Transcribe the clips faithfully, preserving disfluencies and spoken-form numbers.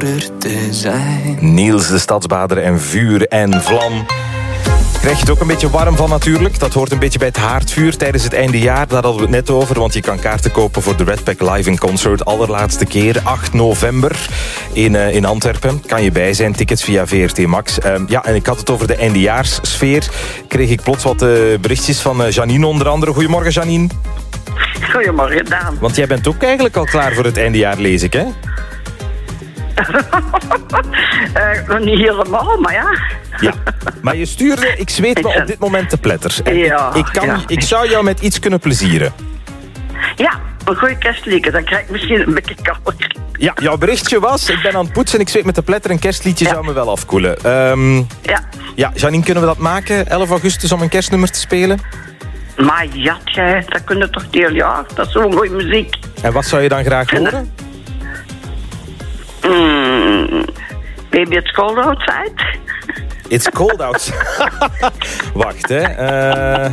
voor er te zijn. Niels, de stadsbader en vuur en vlam. Krijg je het ook een beetje warm van natuurlijk. Dat hoort een beetje bij het haardvuur tijdens het eindejaar. Daar hadden we het net over, want je kan kaarten kopen voor de Red Pack Live in Concert. Allerlaatste keer, acht november in, uh, in Antwerpen. Kan je bij zijn, tickets via V R T Max. Uh, ja, en ik had het over de eindejaarssfeer. Kreeg ik plots wat uh, berichtjes van uh, Janine onder andere. Goedemorgen, Janine. Goedemorgen, Daan. Want jij bent ook eigenlijk al klaar voor het eindejaar, lees ik, hè? uh, nog niet helemaal, maar ja. Ja, maar je stuurde, ik zweet me op dit moment te pletter. En ja, ik, ik, kan, ja. ik zou jou met iets kunnen plezieren. Ja, een goeie kerstliedje, dan krijg ik misschien een beetje kouder. Ja, jouw berichtje was, ik ben aan het poetsen en ik zweet met de pletter. Een kerstliedje ja. zou me wel afkoelen. Um, ja. Ja, Janine, kunnen we dat maken? elf augustus om een kerstnummer te spelen? Maar ja, jij, dat kun je toch het hele jaar. Dat is zo'n mooie muziek. En wat zou je dan graag horen? Mm, maybe it's cold outside. It's cold outside. Wacht, hè. Uh,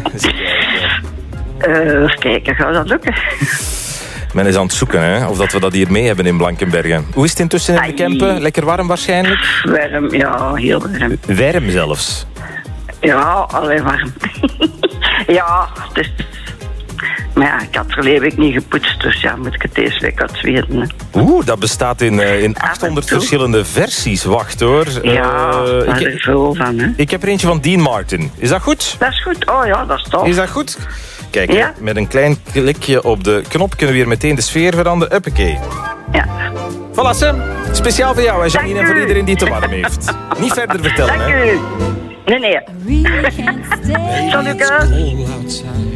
uh, eens kijken, gaat dat lukken? Men is aan het zoeken, hè, of dat we dat hier mee hebben in Blankenbergen. Hoe is het intussen in de Kempen? Lekker warm waarschijnlijk? Warm, ja, heel warm. Warm zelfs? Ja, alleen warm. Ja, het is... Maar ja, ik had verleden week niet gepoetst, dus ja, moet ik het deze week uitweten. Oeh, dat bestaat in, uh, in achthonderd verschillende versies. Wacht hoor. Ja, uh, daar is er veel van, hè. Ik heb er eentje van Dean Martin. Is dat goed? Dat is goed. Oh ja, dat is tof. Is dat goed? Kijk, ja? met een klein klikje op de knop kunnen we weer meteen de sfeer veranderen. Uppakee. Ja. Voilà, Sam. Speciaal voor jou, hè, Janine, en voor iedereen die het te warm heeft. Niet verder vertellen, Dank hè. u. Nee, nee. Salut,